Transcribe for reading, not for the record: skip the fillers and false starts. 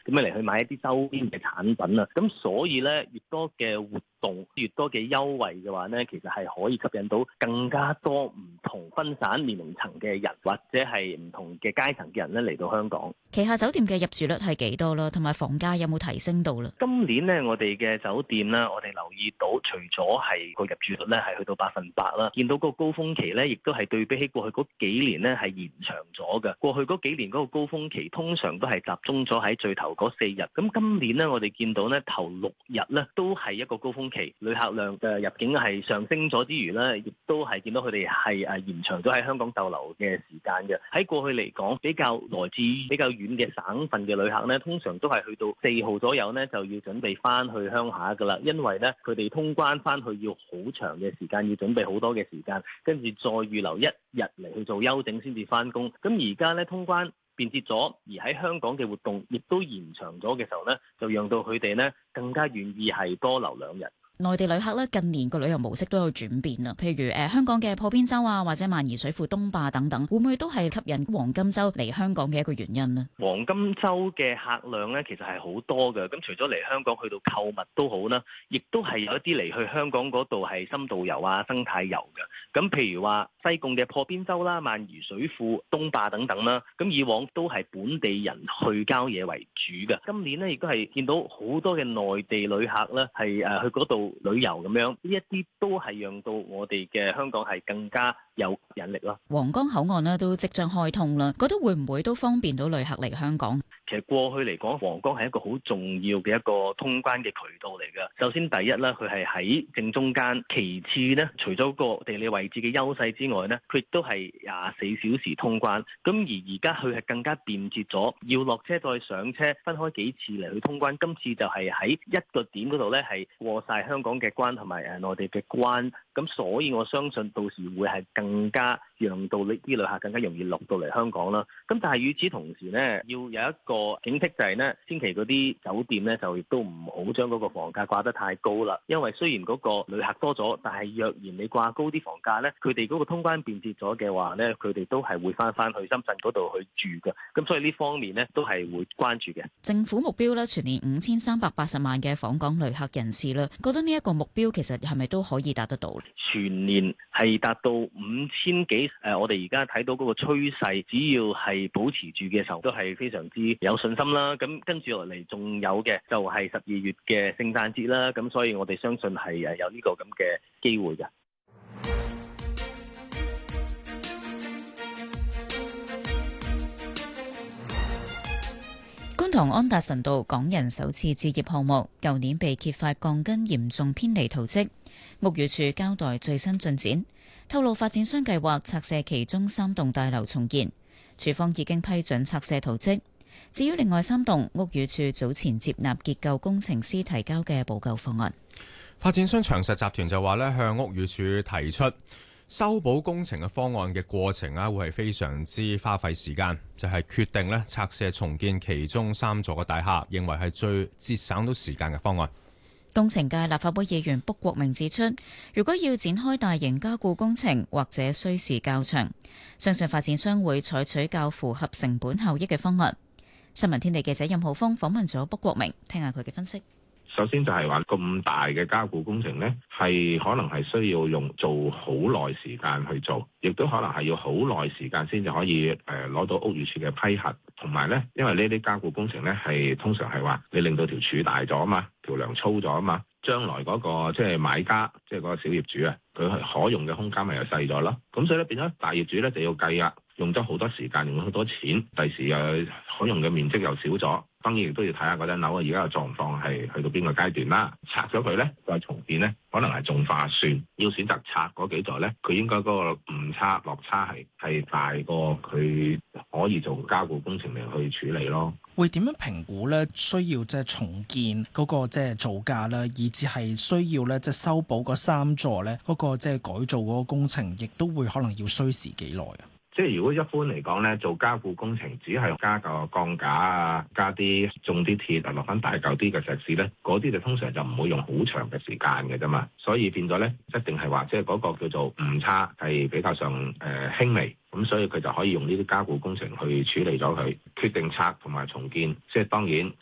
咁樣嚟去買一啲周邊嘅產品啊。咁所以咧，越多嘅活動、越多嘅優惠嘅話咧，其實係可以吸引到更加多唔同分散年齡層嘅人，或者係唔同嘅階層嘅人咧嚟到香港。 旗下酒店嘅入住率係幾多啦？同埋房價有冇提升到啦？ 今年咧，我哋嘅酒店咧，我哋留意到，除咗係個入住率咧係去到100%啦，見到個高峰期咧，亦都係對比起過去嗰幾年咧係延長咗嘅。過去嗰幾年嗰個高峰期通常都係集中咗喺最頭嗰4日，咁今年咧我哋見到咧頭6日咧都係一個高峰期，旅客量嘅入境係上升咗之餘咧，亦都係見到佢哋係延長咗喺香港逗留嘅時間嘅。喺過去嚟講，比較來自比較遠嘅省份嘅旅客咧，通常都係去到4號左右咧就要準備翻去鄉下噶啦，因為咧佢哋通關翻去要好長嘅時間，要準備好多嘅時間，跟住再預留1日嚟去做休整先至翻工。咁而家咧通關便捷咗，而喺香港嘅活動亦都延長咗嘅時候咧，就讓到佢哋咧更加願意係多留2日。 內地旅客咧近年個旅遊模式都有轉變啦，譬如香港嘅破邊洲啊，或者萬宜水庫東壩等等，會唔會都係吸引黃金週嚟香港嘅一個原因呢？ 黃金週嘅客量咧其實係好多嘅，咁除咗嚟香港去到購物都好啦，亦都係有一啲嚟去香港嗰度係深度遊啊、生態遊嘅。咁譬如話西貢嘅破邊洲啦、萬宜水庫東壩等等啦，咁以往都係本地人去郊野為主嘅。今年咧亦都係見到好多嘅內地旅客咧係去嗰度旅遊咁樣，呢一啲都係讓到我哋嘅香港係更加有吸引力咯。 皇崗口岸呢都即將開通啦，覺得會唔會都方便到旅客嚟香港？ 其實過去嚟講，皇崗係一個好重要嘅一個通關嘅渠道嚟㗎。首先第一啦，佢係喺正中間；其次呢，除咗個地理位置嘅優勢之外呢，佢亦都係24小時通關。咁而家佢係更加便捷咗，要落車再上車，分開幾次嚟去通關。今次就係喺一個點嗰度呢，係過晒香港嘅關同埋內地嘅關。咁所以我相信到時會係更加讓到呢啲旅客更加容易落到嚟香港啦。咁但係與此同時呢，要有一個警惕就係呢，千祈嗰啲酒店呢，就亦都唔好將嗰個房價掛得太高啦。因為雖然嗰個旅客多咗，但係若然你掛高啲房價呢，佢哋嗰個通關便捷咗嘅話呢，佢哋都係會翻去深圳嗰度去住嘅。咁所以呢方面呢，都係會關注嘅。政府目標呢，全年5380萬嘅訪港旅客人次啦，覺得呢一個目標其實係咪都可以達得到？全年係達到5000幾，我哋而家睇到嗰個趨勢，只要係保持住嘅時候，都係非常之有信心啦。咁跟住落嚟仲有嘅就係12月嘅聖誕節啦。咁所以我哋相信係有呢個咁嘅機會嘅。 觀塘安達臣道港人首次置業項目，舊年被揭發鋼筋嚴重偏離圖則。屋宇署交代最新進展，透露發展商計劃拆卸其中3棟大樓重建，署方已經批准拆卸圖則。至於另外3棟，屋宇署早前接納結構工程師提交嘅補救方案。 發展商長實集團就話咧，向屋宇署提出修補工程嘅方案嘅過程啊，會係非常之花費時間，就係決定咧拆卸重建其中3座嘅大廈，認為係最節省到時間嘅方案。 工程界立法會議員卜國明指出，如果要展開大型加固工程，或者需時較長，相信發展商會採取較符合成本效益嘅方案。新聞天地記者任浩峰訪問咗卜國明，聽下佢嘅分析。 首先就係話咁大嘅加固工程呢，係可能係需要做好耐時間去做，亦都可能係要好耐時間先至可以攞到屋宇署嘅批核。同埋呢，因為呢啲加固工程呢，係通常係話你令到條柱大咗啊嘛，條梁粗咗啊嘛，將來嗰個即係買家，即係嗰個小業主啊，佢係可用嘅空間咪又細咗咯。咁所以咧變咗大業主咧就要計啊，用咗好多時間，用咗好多錢，第時又可用嘅面積又少咗。當然亦都要睇下嗰間樓而家嘅狀況係去到邊個階段啦。拆咗佢咧，再重建咧，可能係仲划算。要選擇拆嗰幾座咧，佢應該嗰個誤差落差係大過佢可以做加固工程嚟去處理咯。 會點樣評估咧？需要即係重建嗰個即係造價啦，以至係需要咧即係修補嗰3座咧嗰個即係改造嗰個工程，亦都會可能要需時幾耐啊？ 即係如果一般嚟講咧，做加固工程只係加個鋼架啊，加啲種啲鐵啊，落翻大嚿啲嘅石屎咧，嗰啲就通常就唔會用好長嘅時間嘅啫嘛。所以變咗咧，一定係話即係嗰個叫做誤差係比較上輕微，咁所以佢就可以用呢啲加固工程去處理咗佢，決定拆同埋重建。即係當然